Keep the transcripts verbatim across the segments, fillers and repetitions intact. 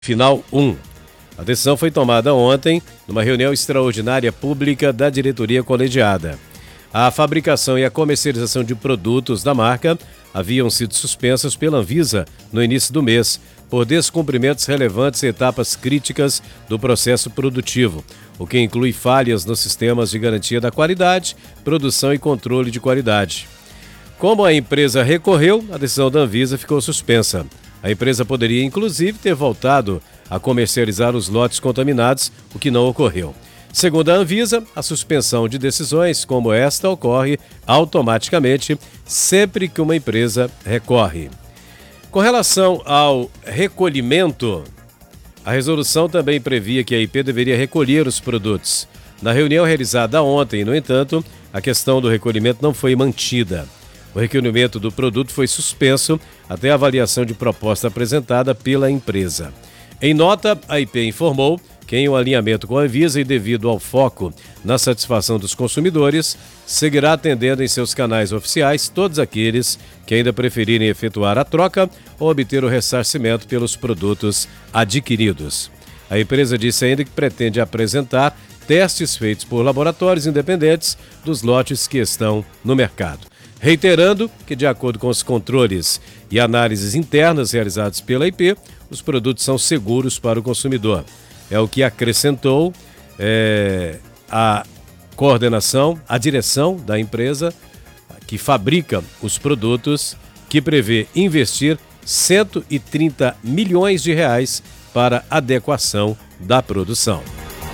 Final um. A decisão foi tomada ontem numa reunião extraordinária pública da diretoria colegiada. A fabricação e a comercialização de produtos da marca haviam sido suspensas pela Anvisa no início do mês, por descumprimentos relevantes e etapas críticas do processo produtivo, o que inclui falhas nos sistemas de garantia da qualidade, produção e controle de qualidade. Como a empresa recorreu, a decisão da Anvisa ficou suspensa. A empresa poderia, inclusive, ter voltado a comercializar os lotes contaminados, o que não ocorreu. Segundo a Anvisa, a suspensão de decisões como esta ocorre automaticamente sempre que uma empresa recorre. Com relação ao recolhimento, a resolução também previa que a I P deveria recolher os produtos. Na reunião realizada ontem, no entanto, a questão do recolhimento não foi mantida. O recolhimento do produto foi suspenso até a avaliação de proposta apresentada pela empresa. Em nota, a I P informou que, em um alinhamento com a Anvisa e devido ao foco na satisfação dos consumidores, seguirá atendendo em seus canais oficiais todos aqueles que ainda preferirem efetuar a troca ou obter o ressarcimento pelos produtos adquiridos. A empresa disse ainda que pretende apresentar testes feitos por laboratórios independentes dos lotes que estão no mercado. Reiterando que, de acordo com os controles e análises internas realizados pela I P, os produtos são seguros para o consumidor. É o que acrescentou é, a coordenação, a direção da empresa que fabrica os produtos, que prevê investir cento e trinta milhões de reais para adequação da produção.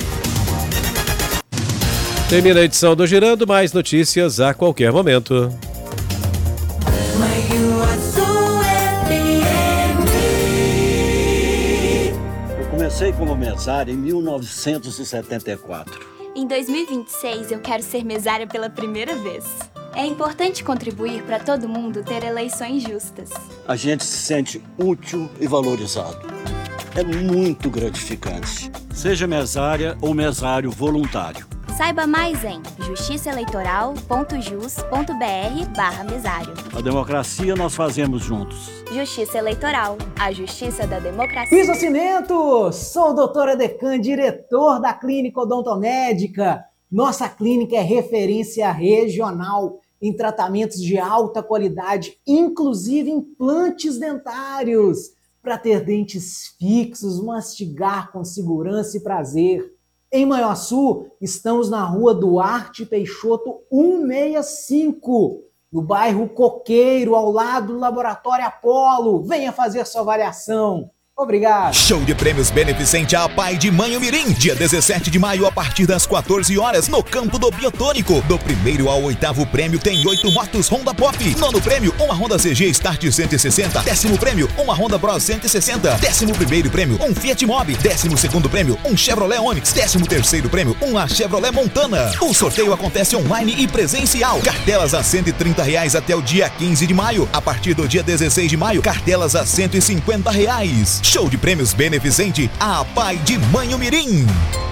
Termina a edição do Girando, mais notícias a qualquer momento. Eu comecei como mesário em mil novecentos e setenta e quatro. Em dois mil e vinte e seis, eu quero ser mesária pela primeira vez. É importante contribuir para todo mundo ter eleições justas. A gente se sente útil e valorizado. É muito gratificante. Seja mesária ou mesário voluntário. Saiba mais em justiçaeleitoral.jus.br barra mesário. A democracia nós fazemos juntos. Justiça Eleitoral, a justiça da democracia. Piso Nascimento! Sou o doutor Edecan, diretor da Clínica Odontomédica. Nossa clínica é referência regional em tratamentos de alta qualidade, inclusive implantes dentários, para ter dentes fixos, mastigar com segurança e prazer. Em Manhuaçu, estamos na rua Duarte Peixoto cento e sessenta e cinco, no bairro Coqueiro, ao lado do Laboratório Apolo. Venha fazer sua avaliação. Obrigado. Show de prêmios beneficente à Pai de Manhumirim, dia dezessete de maio, a partir das quatorze horas, no campo do Biotônico. Do primeiro ao oitavo prêmio tem oito motos Honda Pop. Nono prêmio, uma Honda C G Start cento e sessenta. Décimo prêmio, uma Honda Bros cento e sessenta. Décimo primeiro prêmio, um Fiat Mobi. Décimo segundo prêmio, um Chevrolet Onix. Décimo terceiro prêmio, uma Chevrolet Montana. O sorteio acontece online e presencial. Cartelas a cento e trinta reais até o dia quinze de maio. A partir do dia dezesseis de maio, cartelas a cento e cinquenta reais. Show de prêmios beneficente à Pai de Manhumirim.